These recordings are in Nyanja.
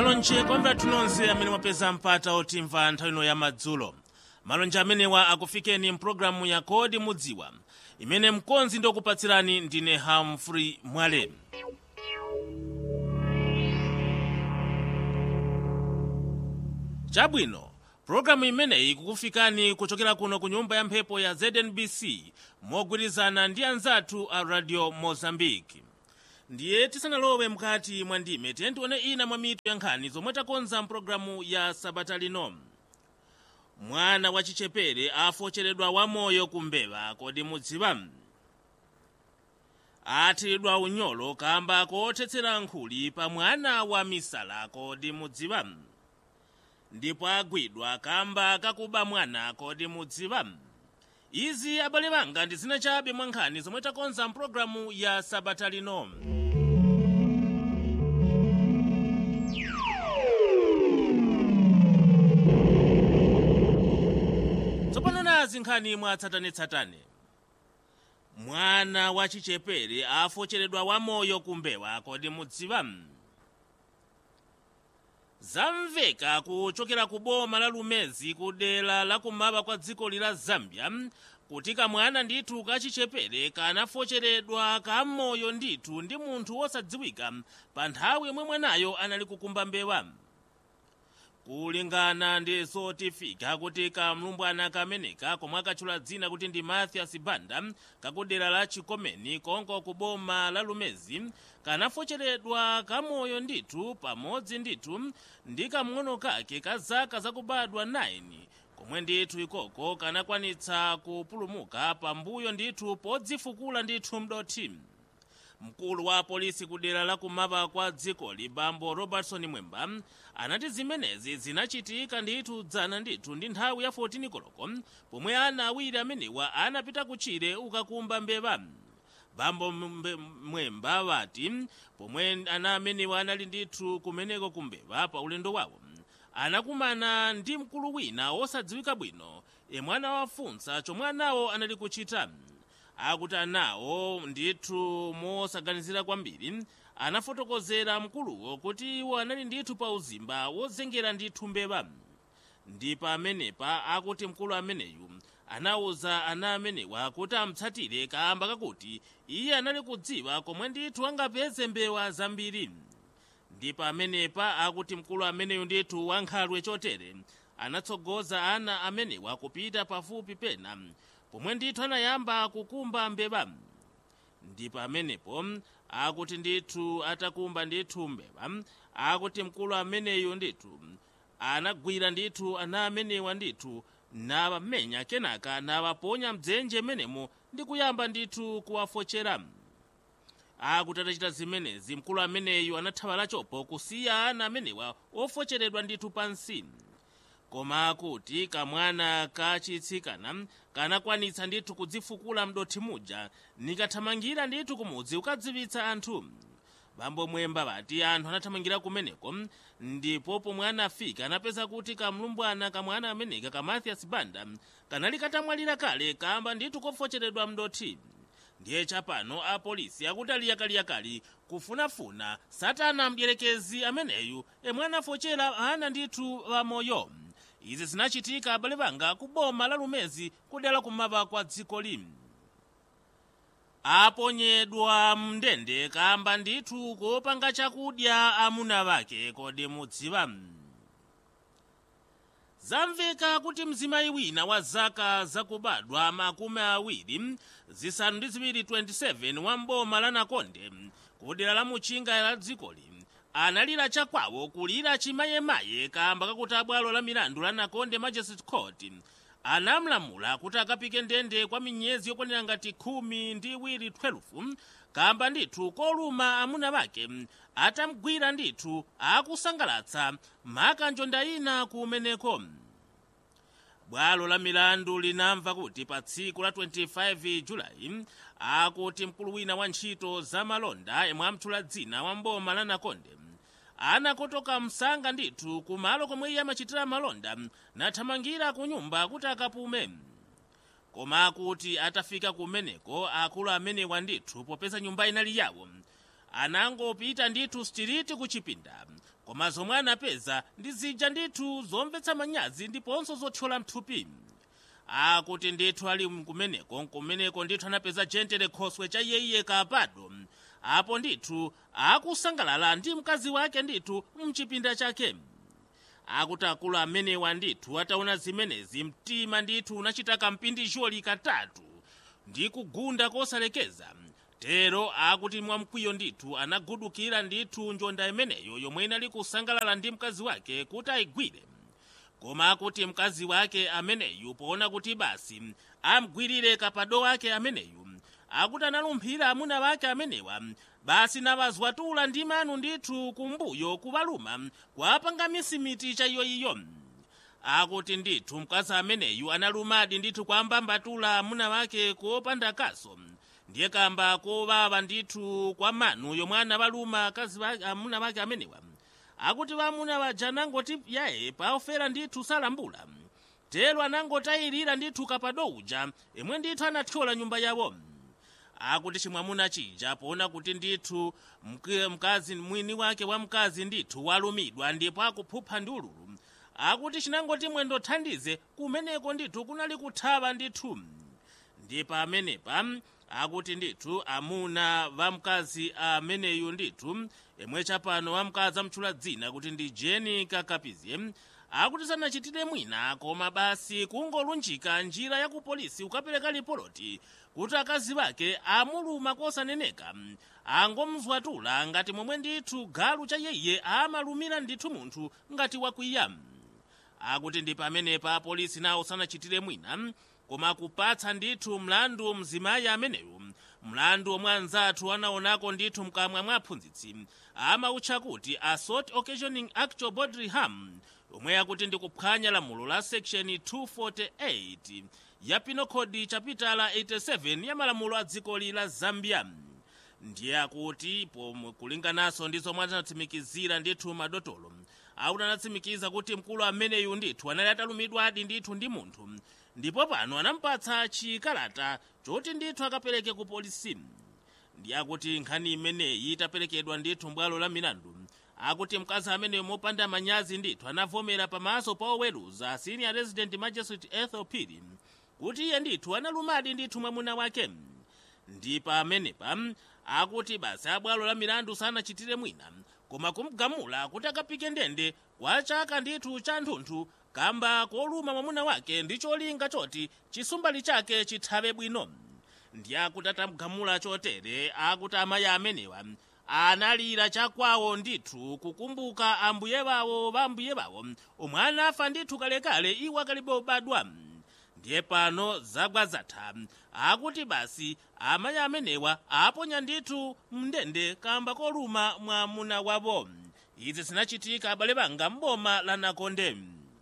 malonje kwambiri tunonse amene mwapeza mpata otimva nthawi ino ya madzulo. Malonje amenewa akufikeni mpulogalamu ya Kodi Mudziwa, imene mkonzi ndikupatsirani ndine Humphrey Mwale. Chabwino, pulogalamu imeneyi ikukufikani kuchokera kuno ku nyumba ya mphepo ya ZNBC mogwirizana ndi anzathu a Radio Mozambique. Ndiye tisanalowe mkati mwa ndime tione ina mwa mitu ya nkhani zomwe takonza mpulogalamu ya sabata lino. Mwana wa chichepere afocheredwa wamoyo kumbewa, kodi mudziwa? Athiridwa unyolo kamba kothetsera nkhuli pa mwana wa misala, kodi mudziwa? Ndipo agwidwa kamba kakuba mwana, kodi mudziwa? Izi abale banga ndi zina chabe mwa nkhani zomwe takonza mpulogalamu ya sabata lino. Tsopano nazi nkhani mwatsatanetsatane. Mwana wa chichepere afocheredwa wamoyo kumbewa, kodi mudziwa? Zamveka kuchokera ku boma la Lumezi kudera la kumaba kwa dziko la Zambia kuti kamwana ndithu kachichepere kanafocheredwa kamoyo ndithu ndi munthu wosadziwika pa nthawi yomwe mwanayo anali kukumba mbewa. Kulingana ndi zotifika kuti kamlumbwana kameneka komwe akatchula dzina kuti ndi Mathias Banda kakudera la Chikomeni konko ku boma la Lumezi kanafocheredwa kamoyo ndithu pamodzi ndithu ndi kamng'ono kake ka zaka zakubadwa 9 komwe ndithu ikoko kanakwanitsa kupulumuka pambuyo ndithu podzifukula ndithu mdoti. Mkulu wa polisi kudera la kumaba kwa dzikoli Bambo Robertson Mwemba anati zimenezi zinachitika ndithu dzana ndithu ndi nthawi ya 14 koloko pomwe ana awiri amenewa anapita kuchire ukakumba mbewa. Bambo Mwemba wati pomwe ana amenewa anali ndithu kumeneko kumbewa pa ulendo wawo anakumana ndi mkulu wina wosadziwika bwino yemwe anawafunsa chomwe anawo anali kuchita. Akuti anawo ndithu mosaganizira kwambiri anafotokozera mkuluwo kuti iwo anali ndithu pa uzimba wozengera ndithu mbewa. Ndipo amenepa akuti mkulu ameneyu anawuza ana amenewa kuti amtsatire kamba kakuti iye anali kudziwa komwe ndithu angapeze mbewa zambiri. Ndipo amenepa akuti mkulu ameneyu ndithu wankhalwe chotere anatsogoza ana amenewa kupita pafupi pena pomwe ndithu anayamba kukumba mbewa. Ndipo amenepo akuti ndithu atakumba ndithu mbewa akuti mkulu ameneyu ndithu anagwira ndithu ana amenewa ndithu nawamenya kenaka nawaponya mdzenje menemo ndi kuyamba ndithu kuwafochera. Akuti atachita zimenezi mkulu ameneyu anathawala chopo kusiya ana amenewa ofocheredwa ndithu pansi. Koma akuti kamwana kachitsikana kanakwanitsa ndithu kudzifukula mdoti muja nikathamangira ndithu kumudzi ukadziwitsa anthu. Bambo Mwemba bati anthu anathamangira kumeneko ndipo pomwe anafika anapeza kuti kamlumbwana kamwana ameneka ka Mathias Banda kanali katamwalira kale kamba ndithu kofocheredwa mdoti. Ndiye chapano apolisi akuti aliyakali kufunafuna satana mdierekezi ameneyu yemwe anafochera ana ndithu wamoyo. Izi zinachitika abale banga ku boma la Lumezi kudera kumaba kwa dzikoli. Aponyedwa mndende kamba ndithu kopanga chakudya amuna wake, kodi mudziwa? Zamveka kuti mzimayi wina wa zaka zakubadwa 27 wa mboma la Nakonde kudera la Muchinga la dzikoli analira chakwawo kulira chimayemaye kamba kakuti abwalo la milandu la Nakonde Magistrate Court anamlamula kuti akapike ndende kwa miyezi yokwanira ngati 12 kamba ndithu koluma amuna wake atamgwira ndithu akusangalatsa makanjonda ina kumeneko. Bwalo la milandu linamva kuti pa tsiku la 25 Julayi akuti mkulu wina wa ntchito za malonda yemwe amtchula dzina wa mboma la Nakonde anakotoka msanga ndithu kumalo komwe iye amachitira malonda nathamangira ku nyumba kuti akapume. Koma akuti atafika kumeneko akulu amenewa ndithu popeza nyumba inali yawo anangopita ndithu stiriti kuchipinda, koma zomwe anapeza ndi zija ndithu zomvetsa manyazi ndiponso zothyola mthupi. Akuti ndithu ali kumeneko ndithu anapeza jentere khoswe cha iye Kapado, apo ndithu akusangalala ndi mkazi wake ndithu mchipinda chake. Akuti akulu amenewa ndithu ataona zimenezi mtima ndithu unachita kampindijoli katatu ndi kugunda kosalekeza. Tero akuti mwamkwiyo ndithu anagudukira ndithu njonda imeneyo yomwe inali kusangalala ndi mkazi wake kuti ayigwire. Koma akuti mkazi wake ameneyu poona kuti basi amgwirire Kapado wake ameneyu, akuti analumphira amuna wake amenewa basi nawazwatula ndi manu ndithu kumbuyo kubaluma kwapanga misimiti cha iyo. Akuti ndithu mkazi ameneyu analumadi ndithu kwambambatula amuna wake kopanda kaso, ndiye kamba kobaba ndithu kwa manu yomwe anabaluma amuna wake amenewa. Akuti vamuna vaja nangoti yaye paofera ndithu salambula. Tero anangotayirira ndithu Kapado uja imwe ndithu anathyola nyumba yawo. Akuti chimwamuna chija poona kuti ndithu mkazi mwini wake wa mkazi ndithu walumidwa ndipo akuphupha ndi ululu. Akuti chinangoti mwendo thandize kumeneko ndithu kunali kuthawa ndithu. Ndipo amenepa akuti ndithu amuna va mkazi ameneyu ndithu imwe chapano wa mkazi amtchula dzina kuti ndi Jeni Kakapizie, akuti sanachitire mwina koma basi kungolunjika njira ya ku polisi ukapereka ripoti kuti akazi wake amuluma kosaneneka, angomzwatula ngati momwe ndithu galu cha yeye amalumira ndithu munthu ngati wakwiya. Akuti ndi pamenepa polisi nawo sanachitire mwina koma kupatsa ndithu mlandu mzimayi ameneyu, mlandu omwe anzathu anaonako ndithu mkamwa mwa aphunzitsi amautcha kuti assault occasioning actual bodily harm, omwe akuti ndi kuphwanya lamulo la section 248 ya Penal Code chapter 87 ya malamulo a dziko la Zambia. Ndiye akuti kulinganaso ndi zomwe anatsimikizira ndithu madotolo, akuti anatsimikiza kuti mkulu ameneyu ndithu anali atalumidwadi ndithu ndi munthu, ndipo pano anampatsa chikalata choti ndithu akapereke ku polisi. Ndiye akuti nkhani imeneyi itaperekedwa ndithu mbwalo la milandu, akuti mkazi ameneyo mopanda manyazi ndithu anavomera pamaso pa oweruza Senior Resident Magistrate Ethel Phiri kuti iye ndithu analumadi ndithu mwamuna wake. Ndipo amenepa akuti basi abwalo la milandu sanachitire mwina koma kumgamula kuti akapike ndende kwa chaka ndithu cha nthunthu kamba koluma mwamuna wake ndi cholinga choti chisumbali chake chithawe bwino. Ndiye akuti atamgamula chotere akuti amayi amenewa analira chakwawo ndithu kukumbuka ambuye wawo omwe anafa ndithu kalekale iwo akalibe obadwa. Ndiye pano zagwa zatha, akuti basi amayi amenewa aponya ndithu mndende kamba koluma mwamuna wawo. Izi zinachitika abale banga mboma la Nakonde.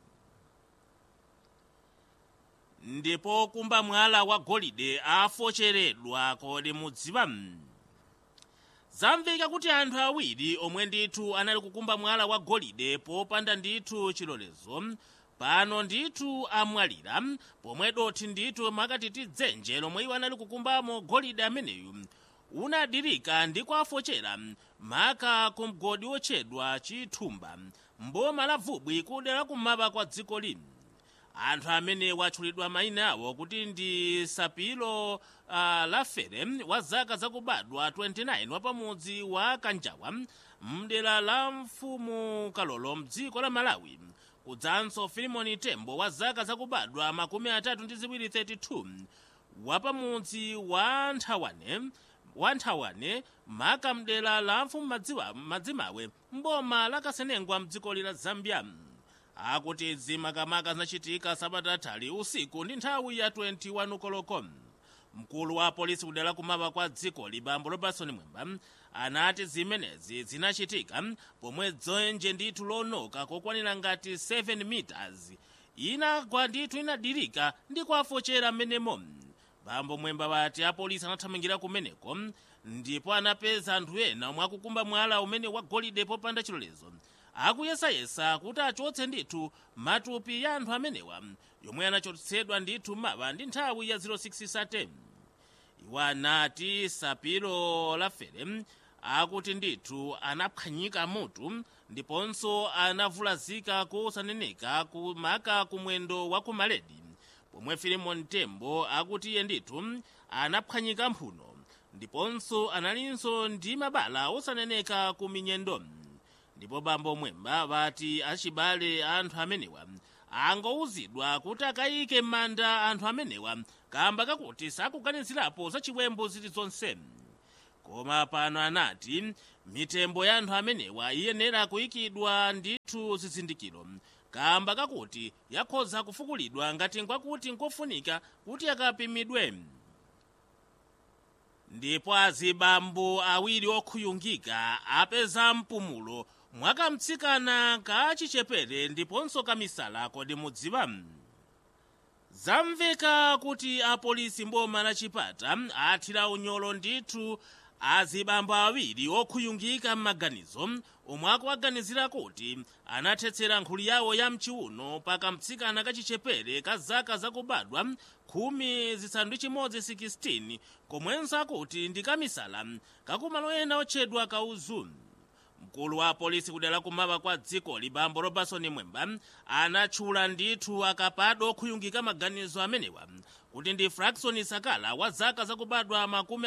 Ndipo kumba mwala wa golide afocheredwa kodi mudziwa. Zamveka kuti anthu awiri omwe ndithu anali kukumba mwala wa golide popanda ndithu chilolezo pano ndithu amwalira, pomwe dothi ndithu makatiti dzenje lomwe iwo anali kukumbamo golide ameneyu unadirika ndi kwafochera maka kumgodi wotchedwa Chithumba mboma la Vubwi kudera kumaba kwa dziko lino. Anthu amene watchulidwa mayina awo kuti ndi Sapilo Lafere wa zaka zakubadwa 29 wa pamudzi wa Kanjawa mdera la Mfumu Kalolo mdziko la Malawi, kudzanso Filimoni Tembo wa zaka zakubadwa 32 wa pamudzi wa Nthawane maka mdera la Mfumu Madzimawe mboma la Kasenengwa mdziko la Zambia. Akuti zimakamaka zinachitika Sabata atali usiku ndi nthawi ya 21 koloko. Mkulu wa polisi kudera kumaba kwa dziko Bambo Robertson Mwemba anati zimenezi zinachitika pomwe dzenje ndithu lonoka kokwanira ngati 7 meters inagwa ndithu inadirika ndi kwafochera menemo. Bambo Mwemba wati apolisi anathamangira kumeneko ndipo anapeza anthu ena omwe akukumba mwala umene wa golide popanda chilolezo, akuyesayesa kuti achotse ndithu matupi ya anthu amenewa yomwe anachotsedwa ndithu mawa ndi nthawi ya 06 Sate. Iwo anati Sapilo Lafere akuti ndithu anaphwanyika mutu ndiponso anavulazika kosaneneka kumaka kumwendo wa kumaledi, pomwe Filemon Tembo akuti iye ndithu anaphwanyika mphuno ndiponso analinso ndi mabala osaneneka ku minyendo. Ndipo bambo Mwemba vati achibale anthu amenewa angouzidwa kuti akayike m'manda anthu amenewa kamba kakuti sakuganizirapo za chiwembu zilizonse. Koma pano anati mitembo ya anthu amenewa iyenera kuyikidwa ndithu zizindikiro kamba kakuti yakhoza kufukulidwa ngati ngwakuti nkofunika kuti akapimidwe. Ndipo azibambo awiri okhuyungika apeza mpumulo mwakamtsikana ka chichepere ndiponso kamisala. Kodi mudziwa? Zamveka kuti apolisi mboma la Chipata athira unyolo ndithu azibambo awiri okhuyungika m'maganizo omwe akuwaganizira kuti anathetsera nkhuli yawo ya mchiuno pakamtsikana kachichepere ka zaka zakubadwa 16 komwenso akuti ndi kamisala kakumalo ena otchedwa kauzu. Mkulu wa polisi kudera kumaba kwa dziko libambo Robertson Mwemba anatchula ndithu akapado okhuyungika maganizo amenewa kuti ndi Fraxon Sakala wa zaka zakubadwa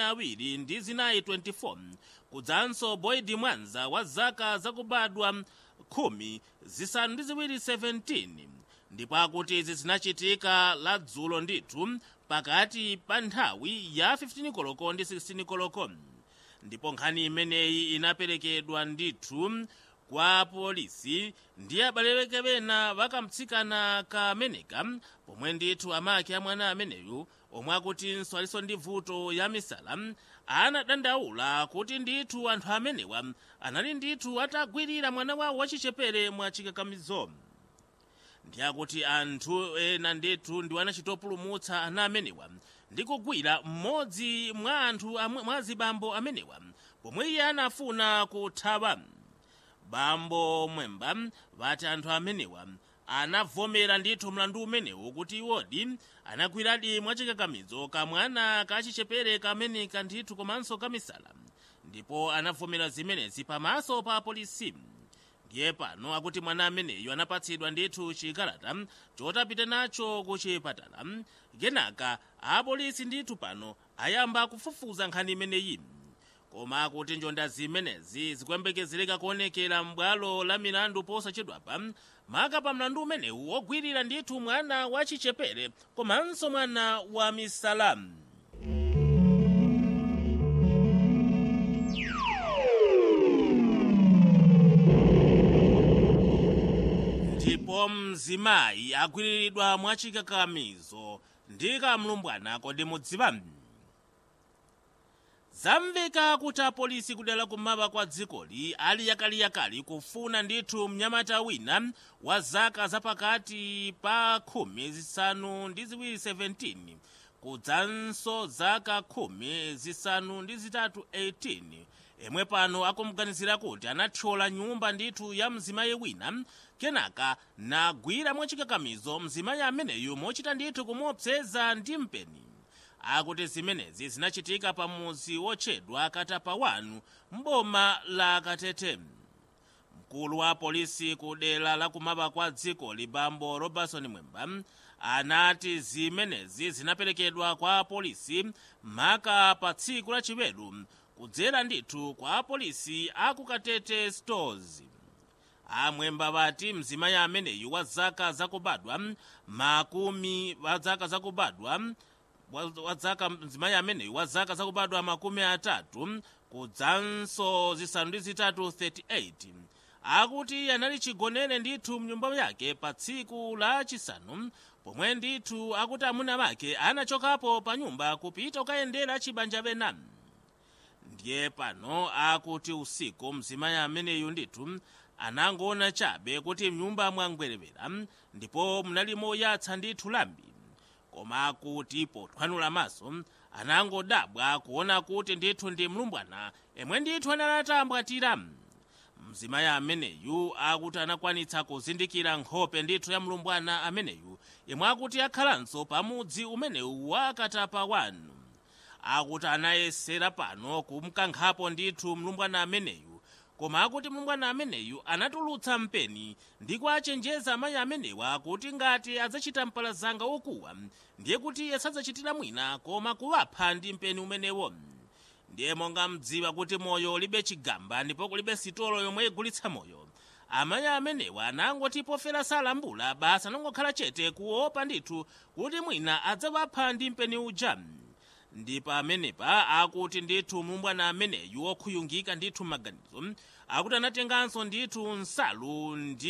24 kudzanso Boyd Mwanza wa zaka zakubadwa 17 ndipo akuti izi zinachitika ladzulo ndithu pakati pa nthawi ya 15 koloko ndi 16 koloko. Ndipo nkhani imeneyi inaperekedwa ndithu kwa polisi ndi abale ena vakamtsikana kameneka pomwe ndithu amake a mwana ameneyu omwe akutinso aliso ndi vuto ya misala anadandaula kuti ndithu anthu amenewa anali ndithu atagwirira mwana wawo wachichepere mwa chikakamizo. Ndi akuti anthu ena ndithu ndi anachitopulumutsa ana amenewa ndi kugwira mmodzi mwa anthu mwa zibambo amenewa pomwe iye anafuna kuthawa. Bambo Mwemba vati anthu amenewa anavomera ndithu mlandu umenewu kuti iwodi anagwiradi mwachikakamizo kamwana kachichepere kameneka ndithu komanso kamisala, ndipo anavomera zimenezi pamaso pa polisi. Ndiye pano akuti mwana ameneyu anapatsidwa ndithu chikalata chotapita nacho ku chipatala. Kenaka apolisi ndithu pano ayamba kufufuza nkhani imeneyi. Koma akuti njonda zimenezi zikuyembekezereka kuonekera m'bwalo la milandu posachedwapa maka pa mlandu umenewu ogwirira ndithu mwana wa chichepere komanso mwana wa misala. Ndipo mzimayi agwiriridwa mwachikakamizo ndi kamlumbwana. Kodi mudziwa? Zamveka kuti apolisi kudera kumaba kwa dzikoli ali yakaliyakali kufuna ndithu mnyamata wina wa zaka zapakati pa 17 kudzanso zaka 18 emwe pano akumuganizira kuti anathyola nyumba ndithu ya mzimayi wina kenaka nagwira mwachikakamizo mzimayi ameneyu mochita ndithu kumuopseza ndi mpeni. Akuti zimenezi zinachitika pamuzi wotchedwa Katapa 1 mboma la Katete. Mkulu wa polisi kudera la kumaba kwa dziko libambo Robertson Mwemba anati zimenezi zinaperekedwa kwa polisi maka pa tsiku lachiweru kudzera ndithu kwa polisi aku Katete Stores. Amwemba vati mzimayi ameneyu wa zaka zakubadwa mzimayi ameneyu wa zaka zakubadwa 30 kudzanso zisanu ndi zitatu 38 akuti anali chigonere ndithu mnyumba yake pa tsiku la chisanu pomwe ndithu akuti amuna make anachokapo pa nyumba kupita kukayendera chibanja bena. Ndiye pano akuti usiku mzimayi ameneyu ndithu anangoona chabe kuti mnyumba mwangwerevera ndipo munali moyatsa ndithu lambi. Koma akuti pothwanula maso anangodabwa kuona kuti ndithu ndi mlumbwana emwe ndithu analatambwatira. Mzimayi ameneyu akuti anakwanitsa kuzindikira nkhope ndithu ya mlumbwana ameneyu imwe akuti akhalanso pamudzi umenewu wa Katapa 1. akuti anayesera pano kumkankhapo ndithu mlumbwana ameneyu, koma akuti mlumbwana ameneyu anatulutsa mpeni ndi kuachenjeza amayi amenewa kuti ngati adzachita mpalazanga wokuwa ndiye kuti sadzachitira mwina koma kuwapha ndi mpeni umenewo. Ndiye monga mdziwa kuti moyo ulibe chigamba ndipo kulibe sitolo yomwe igulitsa moyo, amayi amenewa anangoti pofera salambula basa anangokhala chete kuopa ndithu kuti mwina adzawapha ndi mpeni uja. Ndi pamenepa akuti ndithu mlumbwana ameneyu okhuyungika ndithu maganizo akuti anatenganso ndithu nsalu ndi